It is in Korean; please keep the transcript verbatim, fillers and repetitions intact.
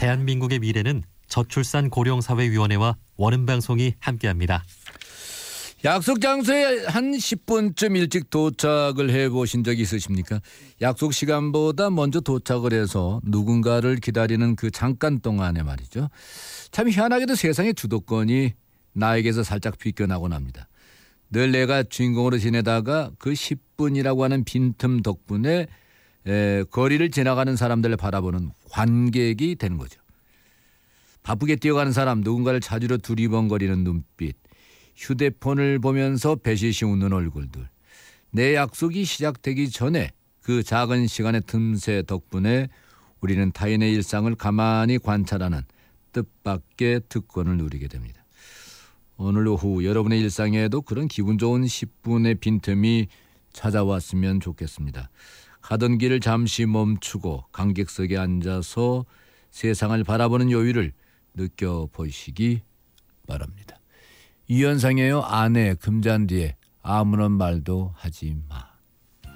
대한민국의 미래는 저출산 고령사회위원회와 원음방송이 함께합니다. 약속 장소에 한 십 분쯤 일찍 도착을 해보신 적이 있으십니까? 약속 시간보다 먼저 도착을 해서 누군가를 기다리는 그 잠깐 동안에 말이죠. 참 희한하게도 세상의 주도권이 나에게서 살짝 비껴나곤 합니다. 늘 내가 주인공으로 지내다가 그 십 분이라고 하는 빈틈 덕분에 에, 거리를 지나가는 사람들을 바라보는 관객이 되는 거죠. 바쁘게 뛰어가는 사람, 누군가를 찾으러 두리번거리는 눈빛, 휴대폰을 보면서 배시시 웃는 얼굴들. 내 약속이 시작되기 전에 그 작은 시간의 틈새 덕분에 우리는 타인의 일상을 가만히 관찰하는 뜻밖의 특권을 누리게 됩니다. 오늘 오후 여러분의 일상에도 그런 기분 좋은 십 분의 빈틈이 찾아왔으면 좋겠습니다. 가던 길을 잠시 멈추고 관객석에 앉아서 세상을 바라보는 여유를 느껴보시기 바랍니다. 이현상이에요. 아내 금잔디에 아무런 말도 하지 마.